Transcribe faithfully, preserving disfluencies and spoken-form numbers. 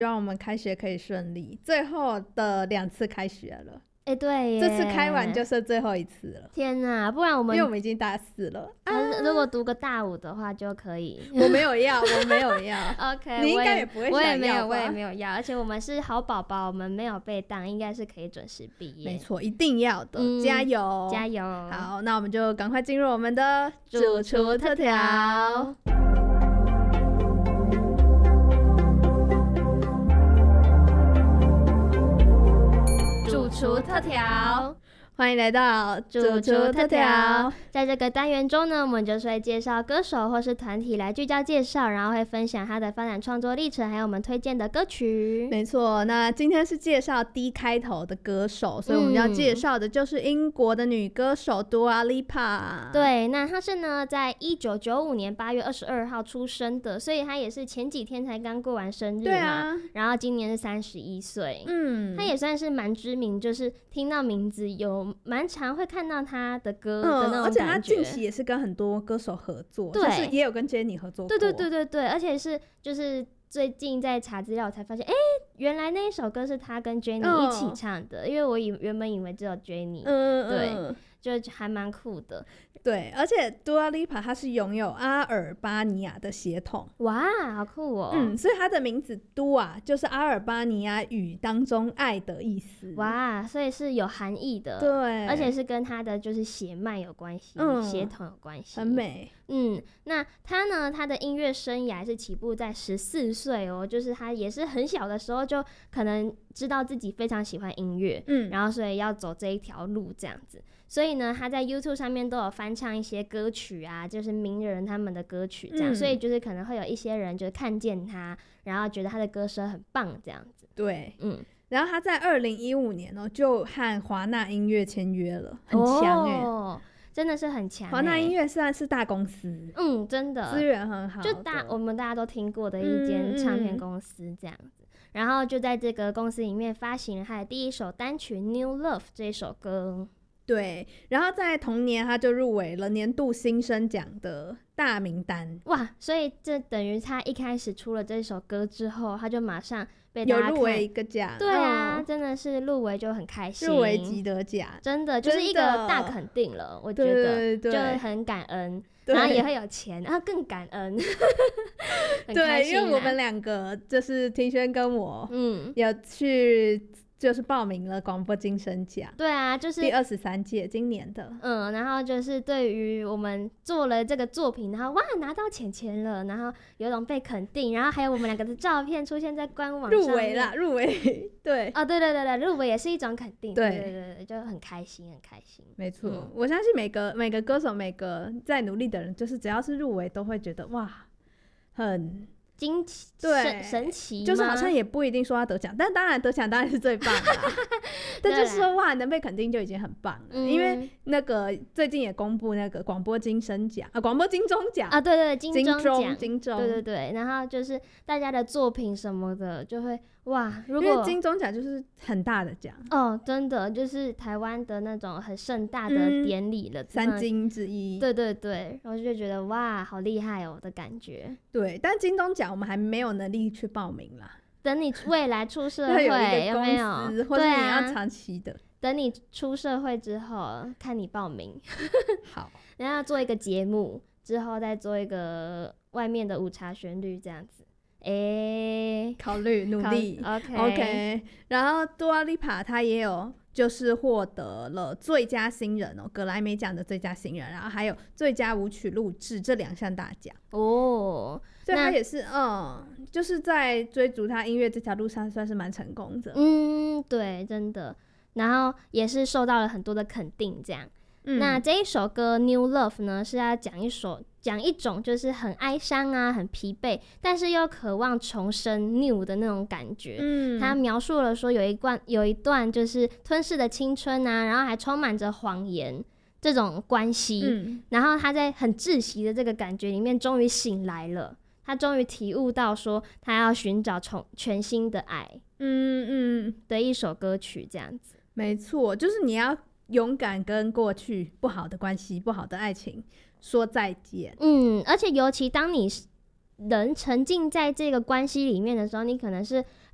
希望我们开学可以顺利。最后的两次开学了， 哎、欸，对耶， 这次开完就剩最后一次了。 天哪，不然我们因为我们已经大四了， 啊、如果读个大五的话就可以。 我没有要，我没有要。 OK， 你应该也不会想要吧？ 我也没有，我也没有要。而且我们是好宝宝，我们没有被当，应该是可以准时毕业。 没错，一定要的， 嗯、 加油， 加油！ 好，那我们就赶快进入我们的主厨特调。主厨特调， 欢迎来到主厨特调。 在这个单元中呢，我们就是会介绍歌手或是团体来聚焦介绍，然后会分享他的发展创作历程，还有我们推荐的歌曲。 没错，那今天是介绍 D 开头的歌手，所以我们要介绍的就是英国的女歌手 Dua Lipa。 对，那她是呢在一九九五年八月二十二号出生的，所以她也是前几天才刚过完生日嘛。 对啊， 然后今年是三十一岁。 嗯， 她也算是蛮知名，就是听到名字有蛮常会看到她的歌的那种感觉。嗯， 而且她近期也是跟很多歌手合作， 对， 就是也有跟 Jennie 合作过。 对对对对对，而且是就是最近在查资料才发现，哎、欸，原来那一首歌是她跟 Jennie 一起唱的，嗯、因为我以原本以为只有 Jennie， 嗯， 对，就还蛮酷的。 对，而且 Dua Lipa 她是拥有阿尔巴尼亚的血统， 哇，好酷哦！ 嗯，所以她的名字 Dua 就是阿尔巴尼亚语当中爱的意思。 哇，所以是有含义的， 对， 而且是跟她的就是血脉有关系，嗯，血统有关系， 很美。 嗯，那她呢，她的音乐生涯是起步在十四岁哦，就是她也是很小的时候就可能知道自己非常喜欢音乐，嗯，然后所以要走这一条路这样子。所以呢，他在 YouTube 上面都有翻唱一些歌曲啊，就是名人他们的歌曲这样，嗯、所以就是可能会有一些人就是看见他，然后觉得他的歌声很棒这样子。 对，嗯。然后他在二零一五年哦，就和华纳音乐签约了，很强哎、欸哦，真的是很强、欸。 华纳音乐算是大公司， 嗯，真的资源很好， 就大我们大家都听过的一间唱片公司这样子。嗯嗯，然后就在这个公司里面发行了他的第一首单曲《New Love》这一首歌。 对，然后在同年他就入围了年度新生奖的大名单。 哇，所以这等于他一开始出了这首歌之后，他就马上被大家有入围一个奖。 对啊、 嗯， 真的是入围就很开心， 入围即得奖， 真的就是一个大肯定了，我觉得对对对， 就很感恩，然后也会有钱，然后更感恩。很开心啊， 对，因为我们两个就是庭轩跟我， 嗯， 有去。就是报名了广播金声奖， 对啊，就是第二十三届，今年的， 嗯，然后就是对于我们做了这个作品，然后哇拿到钱钱了，然后有种被肯定，然后还有我们两个的照片出现在官网上入围啦，入围，对， 哦，对对对对，入围也是一种肯定， 对对对对，就很开心，很开心， 没错、 嗯， 我相信每个每个歌手，每个在努力的人，就是只要是入围，都会觉得哇，很。 惊奇， 对， 神奇， 就是好像也不一定说他得奖，但当然得奖当然是最棒的啦。但就是说哇，能被肯定就已经很棒了。嗯、因为那个最近也公布那个广播金声奖啊，广播金钟奖啊，对对对，金钟奖， 金钟， 对对对。然后就是大家的作品什么的，就会哇，如果因为金钟奖就是很大的奖哦，真的就是台湾的那种很盛大的典礼了，嗯、 三金之一。 对对对，然后就觉得哇，好厉害哦的感觉。 对，但金钟奖我们还没有能力去报名啦。 等你未来出社会有, 一有没有？ 或者你要长期的、啊。 等你出社会之后，看你报名。 好， 然后做一个节目，之后再做一个外面的午茶旋律这样子。哎、欸， 考虑努力 ，OK OK。然后 Dua Lipa 她也有就是获得了最佳新人哦，格莱美奖的最佳新人，然后还有最佳舞曲录制这两项大奖哦。 所以她也是嗯，就是在追逐她音乐这条路上算是蛮成功的。 嗯，对，真的。然后也是受到了很多的肯定，这样。嗯、那这一首歌《New Love》呢，是要讲一首讲一种就是很哀伤啊、很疲惫，但是又渴望重生 new 的那种感觉。嗯，他描述了说有一段有一段就是吞噬的青春啊，然后还充满着谎言这种关系。嗯，然后他在很窒息的这个感觉里面，终于醒来了。他终于体悟到说，他要寻找重全新的爱。嗯嗯，的一首歌曲这样子。 没错，就是你要勇敢跟过去不好的关系、不好的爱情说再见。 嗯，而且尤其当你人沉浸在这个关系里面的时候，你可能是